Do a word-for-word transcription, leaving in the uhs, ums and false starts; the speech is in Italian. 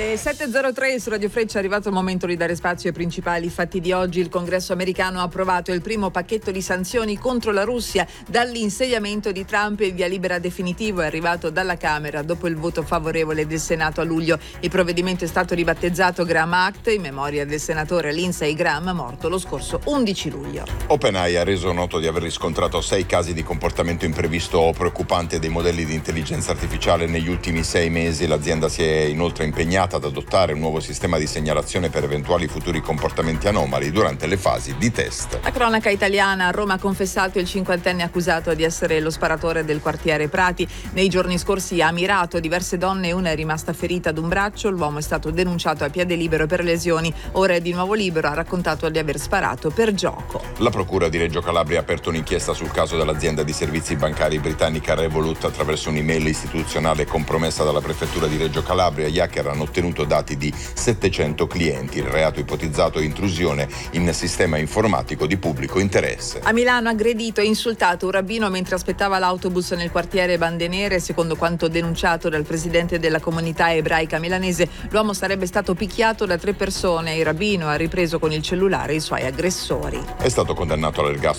Le sette e zero tre su Radio Freccia è arrivato il momento di dare spazio ai principali fatti di oggi. Il Congresso americano ha approvato il primo pacchetto di sanzioni contro la Russia dall'insediamento di Trump. Il via libera definitivo è arrivato dalla Camera dopo il voto favorevole del Senato a luglio. Il provvedimento è stato ribattezzato Graham Act in memoria del senatore Lindsey Graham, morto lo scorso undici luglio. OpenAI ha reso noto di aver riscontrato sei casi di comportamento imprevisto o preoccupante dei modelli di intelligenza artificiale negli ultimi sei mesi. L'azienda si è inoltre impegnata ad adottare un nuovo sistema di segnalazione per eventuali futuri comportamenti anomali durante le fasi di test. La cronaca italiana: a Roma ha confessato il cinquantenne accusato di essere lo sparatore del quartiere Prati. Nei giorni scorsi ha mirato diverse donne e una è rimasta ferita ad un braccio. L'uomo è stato denunciato a piede libero per lesioni. Ora è di nuovo libero, ha raccontato di aver sparato per gioco. La procura di Reggio Calabria ha aperto un'inchiesta sul caso dell'azienda di servizi bancari britannica Revolut. Attraverso un'email istituzionale compromessa dalla prefettura di Reggio Calabria, gli hacker hanno ottenuto dati di settecento clienti. Il reato ipotizzato è intrusione in sistema informatico di pubblico interesse. A Milano, aggredito e insultato un rabbino mentre aspettava l'autobus nel quartiere Bande Nere. Secondo quanto denunciato dal presidente della comunità ebraica milanese, l'uomo sarebbe stato picchiato da tre persone. Il rabbino ha ripreso con il cellulare i suoi aggressori. È stato condannato all'ergastolo